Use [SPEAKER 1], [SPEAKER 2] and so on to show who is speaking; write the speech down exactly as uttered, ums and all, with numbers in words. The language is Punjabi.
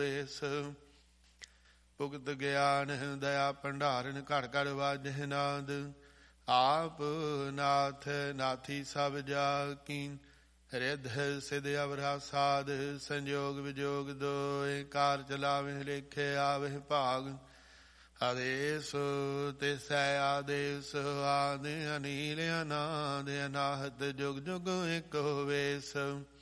[SPEAKER 1] ਵੇਸ। ਭੁਗਤ ਗਿਆਨ ਦਇਆ ਭੰਡਾਰਨ ਘੜ ਘੜ ਵਾਜਹਿ ਨਾਦ। ਆਪ ਨਾਥ ਨਾਥੀ ਸਭ ਜਾ ਕੀਨ। ਰਿਧ ਸਿਧ ਅਵਰਾ ਸਾਧ ਸੰਜੋਗ ਵਿਜੋਗ ਦੋਇ। ਕਾਰ ਚਲਾਵੇ ਲੇਖੇ ਆਵਹਿ ਭਾਗ। ਆਦੇਸ ਤਿਸੈ ਆਦੇਸ ਆਦਿ ਅਨੀਲ ਅਨਾਦ ਅਨਾਹਤ ਜੁਗ ਜੁਗ ਏਕੋ ਵੇਸ।